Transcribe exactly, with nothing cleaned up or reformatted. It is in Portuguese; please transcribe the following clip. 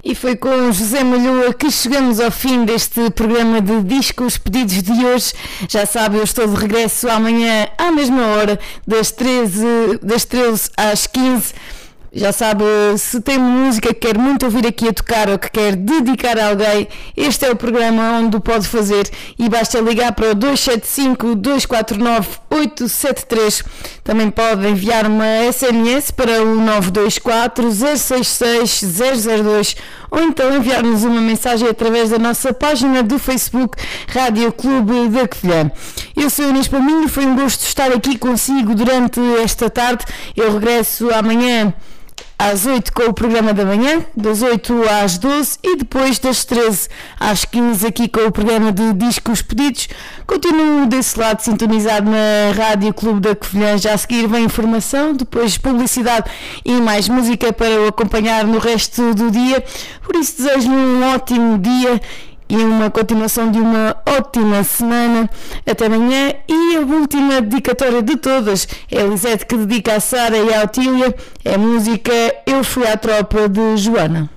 E foi com José Malhoa que chegamos ao fim deste programa de discos pedidos de hoje. Já sabe, eu estou de regresso amanhã à mesma hora, das treze, das treze às quinze. Já sabe, se tem música que quer muito ouvir aqui a tocar ou que quer dedicar a alguém, este é o programa onde o pode fazer e basta ligar para o dois sete cinco, dois quatro nove, oito sete três. Também pode enviar uma S M S para o nove dois quatro, zero seis seis, zero zero dois ou então enviar-nos uma mensagem através da nossa página do Facebook Rádio Clube da Covilhã. Eu sou a Inês Palminho, foi um gosto estar aqui consigo durante esta tarde. Eu regresso amanhã às oito com o programa da manhã, das oito às doze e depois das treze às quinze aqui com o programa de discos pedidos. Continuo desse lado sintonizado na Rádio Clube da Covilhã. Já a seguir vem informação, depois publicidade e mais música para o acompanhar no resto do dia. Por isso desejo-lhe um ótimo dia e uma continuação de uma ótima semana. Até amanhã. E a última dedicatória de todas é a Elisete, que dedica a Sara e a Otília. É a música Eu Fui à Tropa, de Joana.